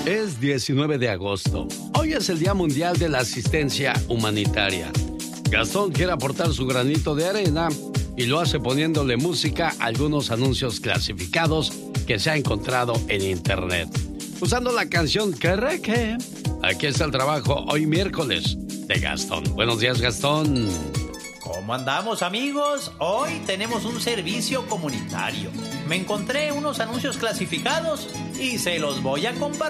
Es 19 de agosto. Hoy es el Día Mundial de la Asistencia Humanitaria. Gastón quiere aportar su granito de arena y lo hace poniéndole música a algunos anuncios clasificados que se ha encontrado en internet. Usando la canción Que. Aquí está el trabajo hoy miércoles de Gastón. Buenos días, Gastón. ¿Cómo andamos, amigos? Hoy tenemos un servicio comunitario. Me encontré unos anuncios clasificados y se los voy a compartir.